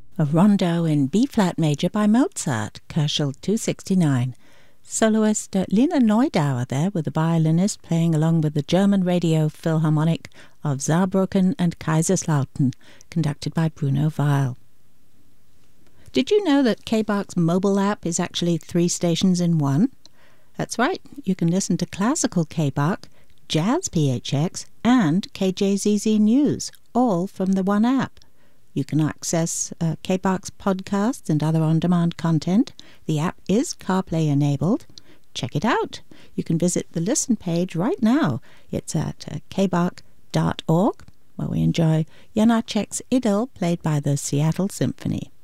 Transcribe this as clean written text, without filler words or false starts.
A rondo in B-flat major by Mozart, Köchel 269. Soloist Lina Neudauer there with the violinist playing along with the German Radio Philharmonic of Saarbrücken and Kaiserslautern, conducted by Bruno Weil. Did you know that KBARC's mobile app is actually 3 stations in one? That's right, you can listen to classical KBARC, jazz PHX, and KJZZ News, all from the one app. You can access KBARC's podcasts and other on-demand content. The app is CarPlay enabled. Check it out. You can visit the listen page right now. It's at kbarc.org, where we enjoy Janáček's Idyll, played by the Seattle Symphony.